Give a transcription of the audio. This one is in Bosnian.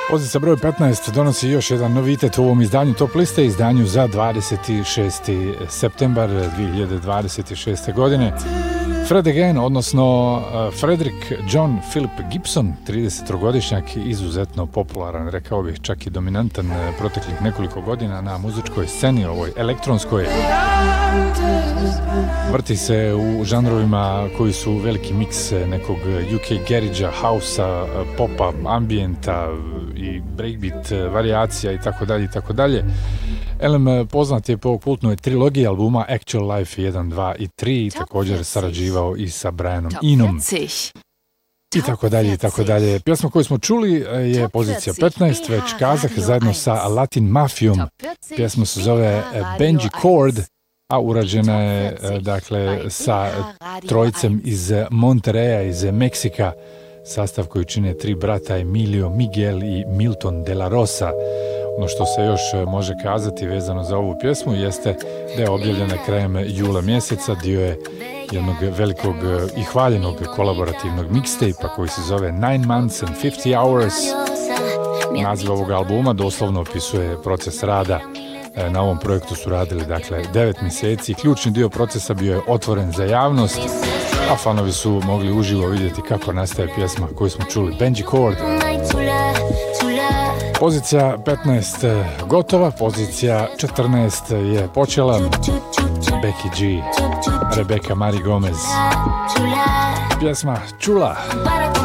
Pozicija broj 15 donosi još jedan novitet u ovom izdanju Top liste, izdanju za 26. septembar 2026. godine. Fred Again, odnosno Frederick John Philip Gibson, 30-godišnjak, izuzetno popularan, rekao bih čak i dominantan proteklih nekoliko godina na muzičkoj sceni, ovoj elektronskoj. Vrti se u žanrovima koji su veliki miks nekog UK garage-a, house-a, popa, ambijenta i breakbeat varijacija i tako dalje. Elem poznat je po kultnoj trilogiji albuma Actual Life 1, 2 i 3, također sarađivao i sa Brianom Enom. I tako dalje. Pjesma koju smo čuli je pozicija 15, već kazah, zajedno sa Latin Mafijom. Pjesma se zove Benji Cord, a urađena je dakle sa trojicem iz Monterreya, iz Meksika. Sastav koji čine tri brata Emilio, Miguel i Milton de la Rosa. Ono što se još može kazati vezano za ovu pjesmu jeste da je objavljena krajem jula mjeseca, dio je jednog velikog i hvaljenog kolaborativnog mixtape-a koji se zove 9 Months and 50 Hours. Naziv ovog albuma doslovno opisuje proces rada. Na ovom projektu su radili dakle 9 mjeseci. Ključni dio procesa bio je otvoren za javnost, a fanovi su mogli uživo vidjeti kako nastaje pjesma koju smo čuli, Benji Cord. Pozicija 15 gotova, pozicija 14 je počela. Becky G, Rebecca Mari Gomez. Pjesma Chula.